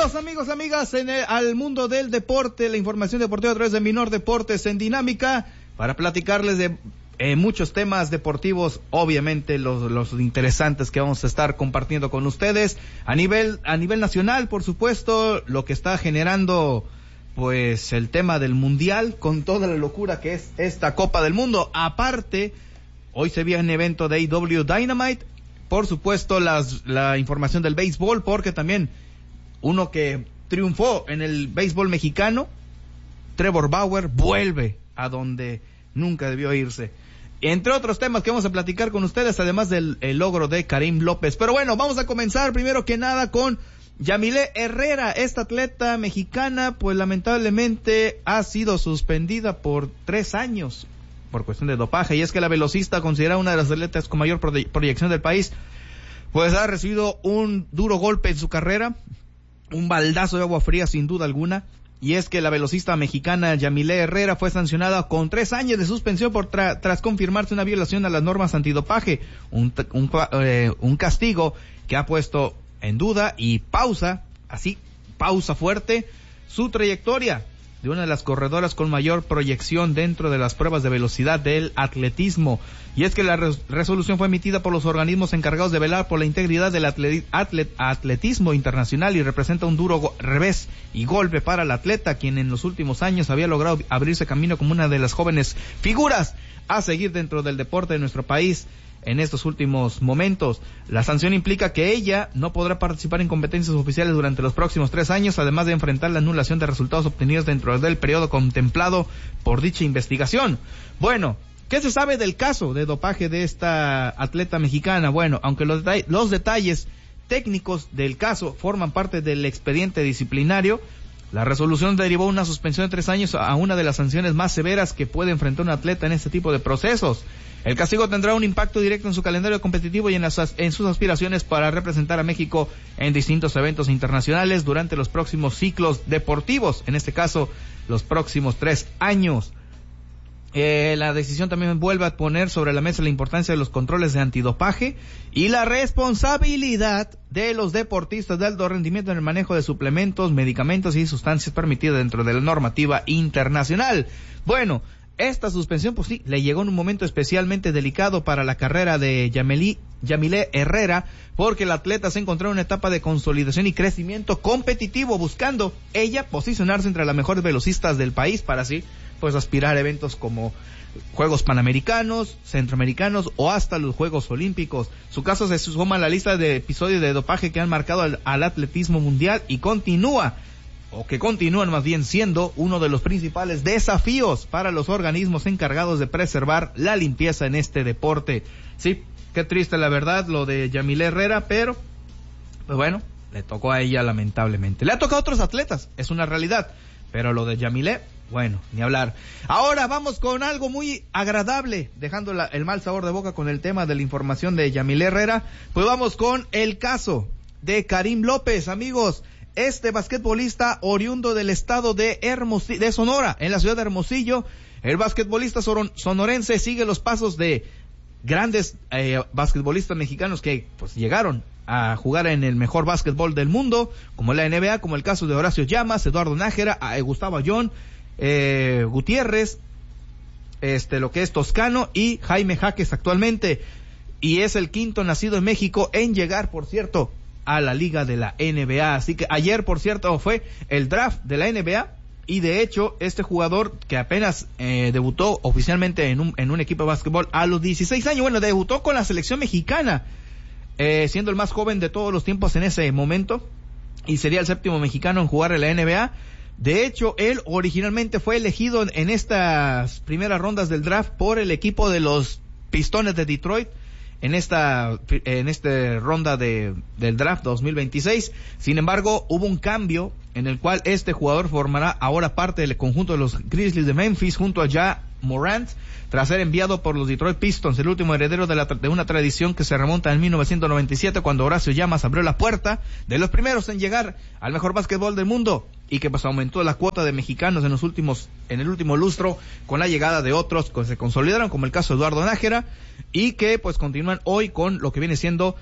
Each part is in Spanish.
Bienvenidos amigos, amigas, al mundo del deporte, la información deportiva a través de Minor Deportes en Dinámica, para platicarles de muchos temas deportivos, obviamente los interesantes que vamos a estar compartiendo con ustedes a nivel nacional, por supuesto, lo que está generando pues el tema del mundial con toda la locura que es esta Copa del Mundo. Aparte, hoy se viene un evento de AEW Dynamite, por supuesto la información del béisbol, porque también uno que triunfó en el béisbol mexicano, Trevor Bauer, vuelve a donde nunca debió irse. Entre otros temas que vamos a platicar con ustedes, además del logro de Karim López. Pero bueno, vamos a comenzar primero que nada con Yamile Herrera. Esta atleta mexicana, pues lamentablemente ha sido suspendida por 3 años por cuestión de dopaje. Y es que la velocista, considerada una de las atletas con mayor proyección del país, pues ha recibido un duro golpe en su carrera, un baldazo de agua fría sin duda alguna. Y es que la velocista mexicana Yamile Herrera fue sancionada con 3 años de suspensión tras confirmarse una violación a las normas antidopaje, un castigo que ha puesto en duda y pausa fuerte su trayectoria de una de las corredoras con mayor proyección dentro de las pruebas de velocidad del atletismo. Y es que la resolución fue emitida por los organismos encargados de velar por la integridad del atletismo internacional y representa un duro revés y golpe para la atleta, quien en los últimos años había logrado abrirse camino como una de las jóvenes figuras a seguir dentro del deporte de nuestro país. En estos últimos momentos, la sanción implica que ella no podrá participar en competencias oficiales durante los próximos 3 años, además de enfrentar la anulación de resultados obtenidos dentro del periodo contemplado por dicha investigación. Bueno, ¿qué se sabe del caso de dopaje de esta atleta mexicana? Bueno, aunque los detalles técnicos del caso forman parte del expediente disciplinario, la resolución derivó una suspensión de 3 años a una de las sanciones más severas que puede enfrentar un atleta en este tipo de procesos. El castigo tendrá un impacto directo en su calendario competitivo y en sus aspiraciones para representar a México en distintos eventos internacionales durante los próximos ciclos deportivos, en este caso, los próximos 3 años. La decisión también vuelve a poner sobre la mesa la importancia de los controles de antidopaje y la responsabilidad de los deportistas de alto rendimiento en el manejo de suplementos, medicamentos y sustancias permitidas dentro de la normativa internacional. Bueno, esta suspensión, pues sí, le llegó en un momento especialmente delicado para la carrera de Yamile Herrera, porque la atleta se encontró en una etapa de consolidación y crecimiento competitivo, buscando ella posicionarse entre las mejores velocistas del país para así pues aspirar a eventos como Juegos Panamericanos, Centroamericanos o hasta los Juegos Olímpicos. Su caso se suma a la lista de episodios de dopaje que han marcado al atletismo mundial y continúan más bien siendo uno de los principales desafíos para los organismos encargados de preservar la limpieza en este deporte. Sí, qué triste la verdad lo de Yamile Herrera, pero pues bueno, le tocó a ella lamentablemente. Le ha tocado a otros atletas, es una realidad, pero lo de Yamile, bueno, ni hablar. Ahora vamos con algo muy agradable, dejando el mal sabor de boca con el tema de la información de Yamile Herrera, pues vamos con el caso de Karim López, amigos. Este basquetbolista oriundo del estado de Sonora, en la ciudad de Hermosillo, el basquetbolista sonorense sigue los pasos de grandes basquetbolistas mexicanos que pues llegaron a jugar en el mejor básquetbol del mundo, como la NBA, como el caso de Horacio Llamas, Eduardo Nájera, Gustavo Ayón, Gutiérrez, lo que es Toscano y Jaime Jaques actualmente, y es el quinto nacido en México en llegar, por cierto, a la liga de la NBA. Así que ayer, por cierto, fue el draft de la NBA y de hecho este jugador que apenas debutó oficialmente en un equipo de básquetbol a los 16 años, bueno, debutó con la selección mexicana, siendo el más joven de todos los tiempos en ese momento y sería el 7º mexicano en jugar en la NBA. De hecho, él originalmente fue elegido en estas primeras rondas del draft por el equipo de los Pistones de Detroit en esta ronda del draft 2026. Sin embargo, hubo un cambio en el cual este jugador formará ahora parte del conjunto de los Grizzlies de Memphis junto a Ja Morant, tras ser enviado por los Detroit Pistons, el último heredero de una tradición que se remonta en 1997, cuando Horacio Llamas abrió la puerta de los primeros en llegar al mejor básquetbol del mundo, y que pues aumentó la cuota de mexicanos en el último lustro con la llegada de otros que se consolidaron, como el caso de Eduardo Nájera, y que pues continúan hoy con lo que viene siendo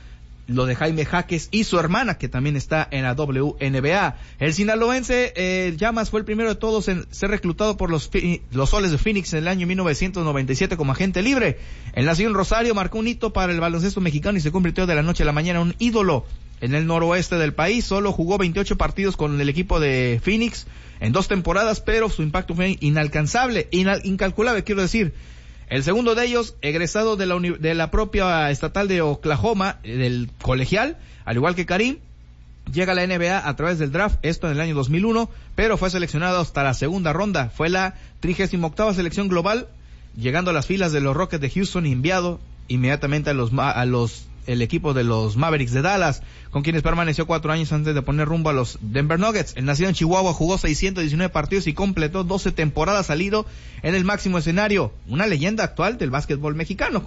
lo de Jaime Jaques y su hermana, que también está en la WNBA. El sinaloense Llamas fue el primero de todos en ser reclutado por los Soles de Phoenix en el año 1997 como agente libre. Él nació en Rosario, marcó un hito para el baloncesto mexicano y se convirtió de la noche a la mañana en un ídolo en el noroeste del país. Solo jugó 28 partidos con el equipo de Phoenix en 2 temporadas, pero su impacto fue inalcanzable, incalculable, quiero decir. El segundo de ellos, egresado de la propia estatal de Oklahoma, del colegial, al igual que Karim, llega a la NBA a través del draft, esto en el año 2001, pero fue seleccionado hasta la segunda ronda. Fue la 38ª selección global, llegando a las filas de los Rockets de Houston y enviado inmediatamente el equipo de los Mavericks de Dallas, con quienes permaneció 4 años antes de poner rumbo a los Denver Nuggets. El nacido en Chihuahua jugó 619 partidos y completó 12 temporadas salido en el máximo escenario. Una leyenda actual del básquetbol mexicano.